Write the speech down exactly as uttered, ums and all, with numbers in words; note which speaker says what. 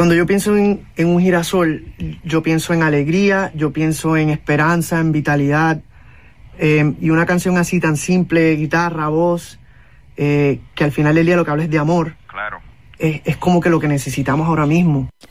Speaker 1: Cuando yo pienso en, en un girasol, yo pienso en alegría, yo pienso en esperanza, en vitalidad, eh, y una canción así tan simple, guitarra, voz, eh, que al final del día lo que habla es de amor.
Speaker 2: Claro.
Speaker 1: Es, es como que lo que necesitamos ahora mismo.